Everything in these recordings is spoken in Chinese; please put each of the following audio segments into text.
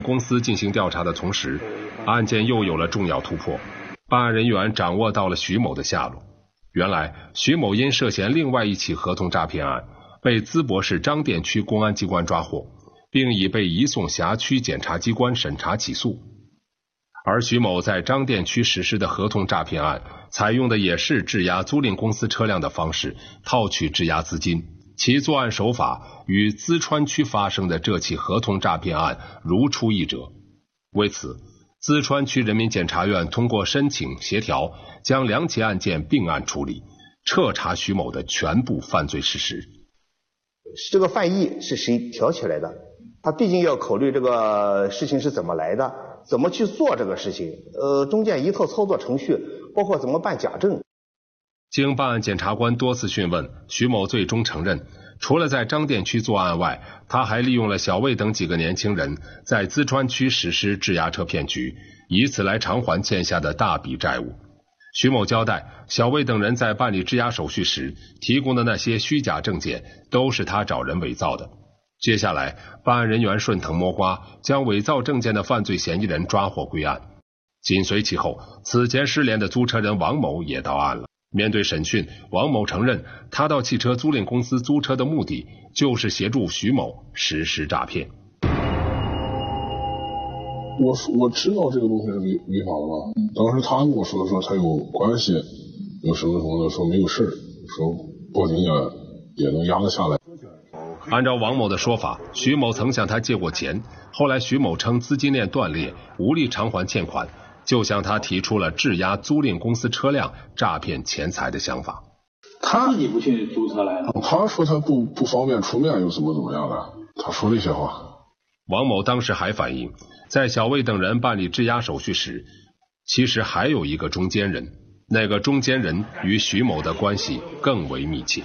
公司进行调查的同时，案件又有了重要突破。办案人员掌握到了徐某的下落。原来，徐某因涉嫌另外一起合同诈骗案，被淄博市张店区公安机关抓获，并已被移送辖区检察机关审查起诉。而徐某在张店区实施的合同诈骗案，采用的也是质押租赁公司车辆的方式套取质押资金，其作案手法与淄川区发生的这起合同诈骗案如出一辙。为此，淄川区人民检察院通过申请协调，将两起案件并案处理，彻查徐某的全部犯罪事实。 这个犯意是谁挑起来的？他毕竟要考虑这个事情是怎么来的，怎么去做这个事情，中间一套操作程序，包括怎么办假证。 经办案检察官多次讯问，徐某最终承认，除了在张店区作案外，他还利用了小魏等几个年轻人在淄川区实施质押车骗局，以此来偿还欠下的大笔债务。徐某交代，小魏等人在办理质押手续时提供的那些虚假证件都是他找人伪造的。接下来，办案人员顺藤摸瓜，将伪造证件的犯罪嫌疑人抓获归案。紧随其后，此前失联的租车人王某也到案了。面对审讯，王某承认，他到汽车租赁公司租车的目的就是协助徐某实施诈骗。 我知道这个东西是违法的吧？当时他跟我说他有关系，有什么的，说没有事，说报警也能压得下来。 按照王某的说法，徐某曾向他借过钱，后来徐某称资金链断裂，无力偿还欠款，就向他提出了质押租赁公司车辆诈骗钱财的想法。 他自己不去租车来了， 他说他不方便出面，又怎么样的，他说这些话。 王某当时还反映，在小魏等人办理质押手续时，其实还有一个中间人，那个中间人与徐某的关系更为密切。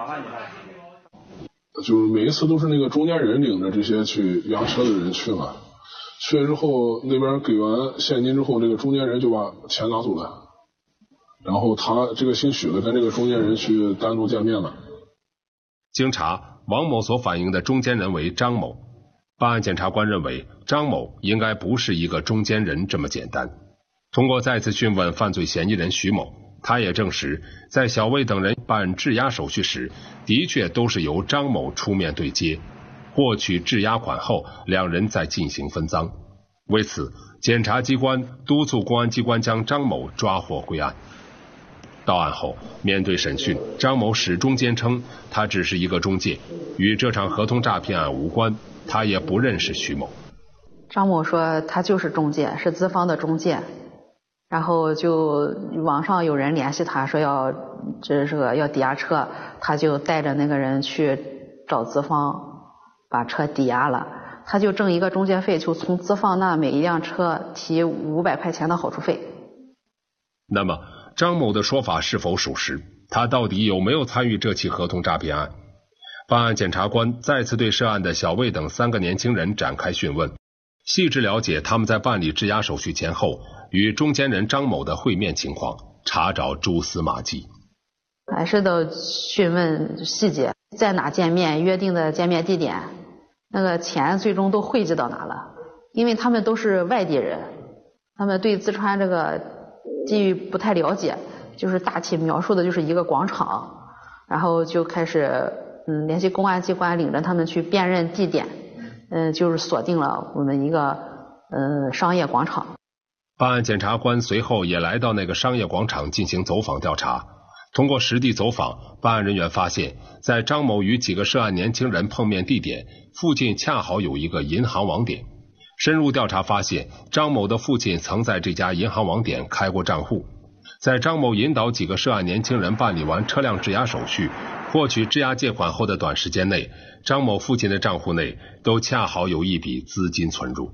就是每一次都是那个中间人领着这些去押车的人去了，去了之后那边给完现金之后，这个中间人就把钱拿走了，然后他这个姓许的跟这个中间人去单独见面了。 经查，王某所反映的中间人为张某。办案检察官认为，张某应该不是一个中间人这么简单。通过再次讯问犯罪嫌疑人徐某，他也证实，在小魏等人办质押手续时，的确都是由张某出面对接，获取质押款后，两人再进行分赃。为此，检察机关督促公安机关将张某抓获归案。到案后，面对审讯，张某始终坚称他只是一个中介，与这场合同诈骗案无关，他也不认识徐某。 张某说他就是中介，是资方的中介，然后就网上有人联系他说要抵押车，他就带着那个人去找资方把车抵押了，他就挣一个中介费，就从资方那每一辆车提500块钱的好处费。 那么张某的说法是否属实？他到底有没有参与这起合同诈骗案？办案检察官再次对涉案的小魏等3个年轻人展开讯问，细致了解他们在办理质押手续前后与中间人张某的会面情况，查找蛛丝马迹。 还是的讯问细节，在哪见面，约定的见面地点，那个钱最终都汇集到哪了。因为他们都是外地人，他们对淄川这个地域不太了解，就是大体描述的就是一个广场，然后就开始联系公安机关，领着他们去辨认地点，就是锁定了我们一个商业广场。 办案检察官随后也来到那个商业广场进行走访调查。通过实地走访，办案人员发现，在张某与几个涉案年轻人碰面地点附近恰好有一个银行网点。深入调查发现，张某的父亲曾在这家银行网点开过账户。在张某引导几个涉案年轻人办理完车辆质押手续，获取质押借款后的短时间内，张某父亲的账户内都恰好有一笔资金存入。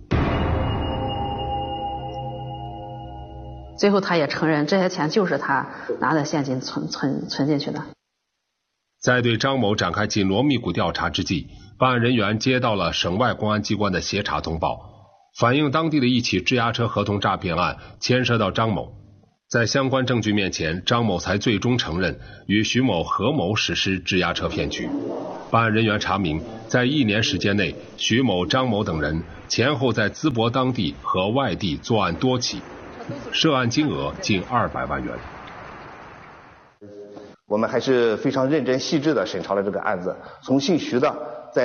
最后他也承认，这些钱就是他拿的现金存进去的。 在对张某展开紧锣密鼓调查之际，办案人员接到了省外公安机关的协查通报，反映当地的一起质押车合同诈骗案牵涉到张某。 在相关证据面前，张某才最终承认与徐某合谋实施质押车骗局。办案人员查明，在1年时间内，徐某、张某等人前后在淄博当地和外地作案多起，涉案金额近200万元。 我们还是非常认真细致地审查了这个案子，从姓徐的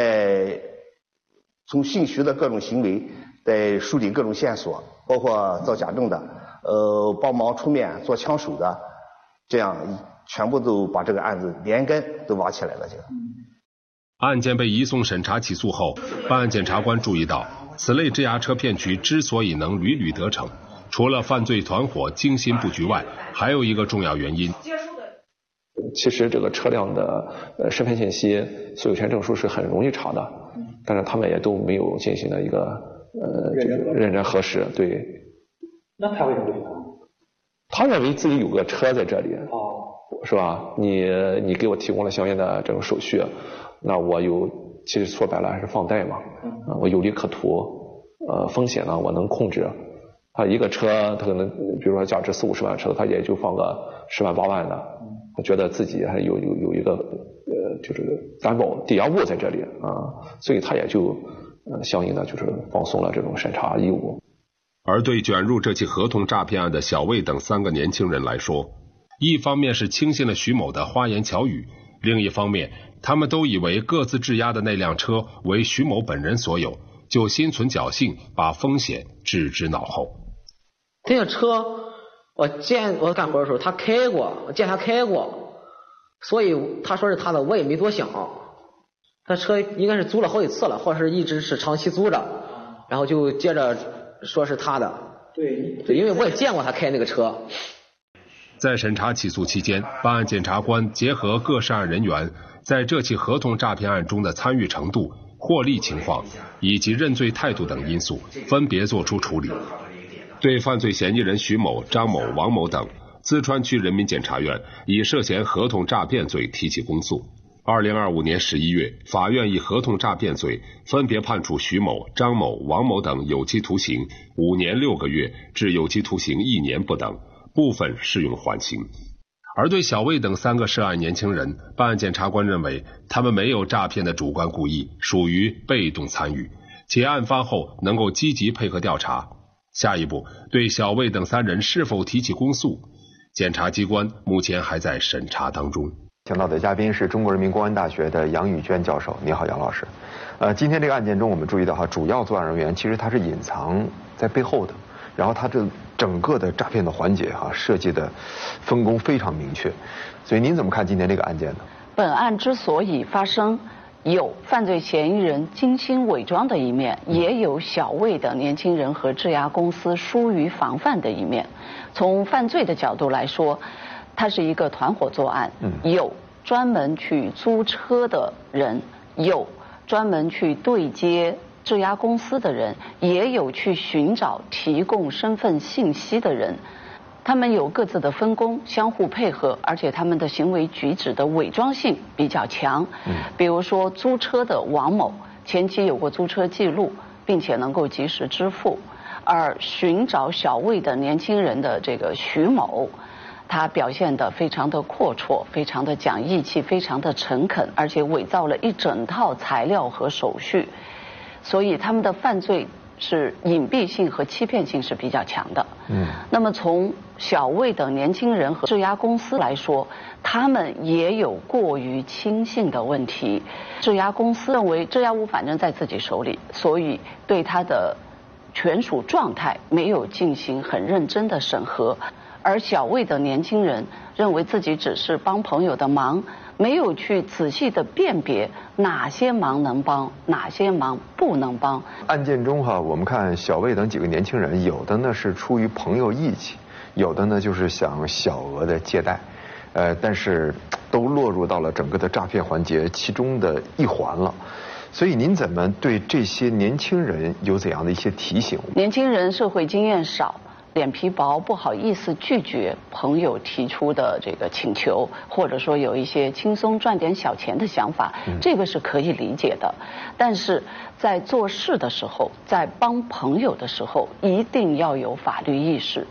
各种行为，在梳理各种线索，包括造假证的，帮忙出面做枪手的，这样全部都把这个案子连根都挖起来了。 案件被移送审查起诉后，办案检察官注意到，此类质押车骗局之所以能屡屡得逞，除了犯罪团伙精心布局外，还有一个重要原因。 其实这个车辆的身份信息、所有权证书是很容易查的，但是他们也都没有进行了一个认真核实。对。 那他为什么不去查？ 他认为自己有个车在这里，是吧？你给我提供了相应的这种手续，那我其实说白了还是放贷嘛，我有利可图，风险呢我能控制。他一个车，他可能比如说价值40-50万的车，他也就放个10万8万的，他觉得自己还有一个就是担保抵押物在这里所以他也就相应的就是放松了这种审查义务。 而对卷入这起合同诈骗案的小魏等3个年轻人来说，一方面是轻信了徐某的花言巧语，另一方面他们都以为各自质押的那辆车为徐某本人所有，就心存侥幸，把风险置之脑后。 这个车我干活的时候他开过，我见他开过，所以他说是他的，我也没多想。他车应该是租了好几次了，或者是一直是长期租着，然后就接着说是他的。对，因为我也见过他开那个车。 在审查起诉期间，办案检察官结合各涉案人员在这起合同诈骗案中的参与程度、获利情况以及认罪态度等因素，分别作出处理。对犯罪嫌疑人徐某、张某、王某等，淄川区人民检察院以涉嫌合同诈骗罪提起公诉。2025年11月，法院以合同诈骗罪分别判处徐某、张某、王某等有期徒刑5年6个月至有期徒刑1年不等，部分适用缓刑。而对小魏等3个涉案年轻人，办案检察官认为他们没有诈骗的主观故意，属于被动参与，且案发后能够积极配合调查。下一步，对小魏等3人是否提起公诉，检察机关目前还在审查当中。 请到的嘉宾是中国人民公安大学的杨宇娟教授。你好，杨老师。今天这个案件中，我们注意到主要作案人员其实他是隐藏在背后的，然后他这整个的诈骗的环节设计的分工非常明确。所以您怎么看今天这个案件呢？ 本案之所以发生，有犯罪嫌疑人精心伪装的一面，也有小魏的年轻人和质押公司疏于防范的一面。从犯罪的角度来说，它是一个团伙作案，有专门去租车的人，有专门去对接质押公司的人，也有去寻找提供身份信息的人。他们有各自的分工，相互配合，而且他们的行为举止的伪装性比较强。比如说租车的王某，前期有过租车记录，并且能够及时支付；而寻找小魏的年轻人的这个徐某，他表现得非常的阔绰，非常的讲义气，非常的诚恳，而且伪造了一整套材料和手续，所以他们的犯罪是隐蔽性和欺骗性是比较强的。那么从小魏等年轻人和质押公司来说，他们也有过于轻信的问题。质押公司认为质押物反正在自己手里，所以对他的权属状态没有进行很认真的审核。而小魏的年轻人认为自己只是帮朋友的忙，没有去仔细的辨别哪些忙能帮，哪些忙不能帮。 案件中我们看小魏等几个年轻人，有的呢是出于朋友义气，有的呢就是想小额的借贷，但是都落入到了整个的诈骗环节其中的一环了。所以您怎么对这些年轻人有怎样的一些提醒？ 年轻人社会经验少，脸皮薄，不好意思拒绝朋友提出的这个请求，或者说有一些轻松赚点小钱的想法，这个是可以理解的。但是在做事的时候，在帮朋友的时候，一定要有法律意识。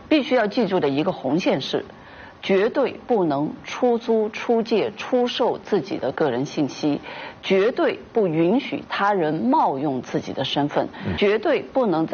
必须要记住的一个红线是，绝对不能出租、出借、出售自己的个人信息，绝对不允许他人冒用自己的身份，绝对不能在